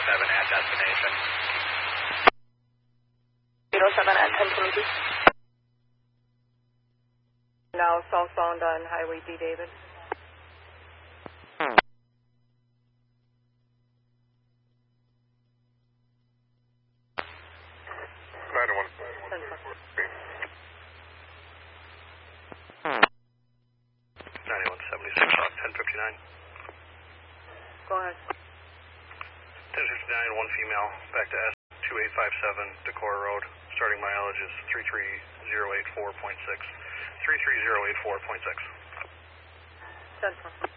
at destination. 07 at 1022. Now southbound on Highway D. David. 9176 off 1059. Go ahead. 1059, one female, back to S2857 Decorah Road. Starting mileage is 33084.6. 33084.6. 10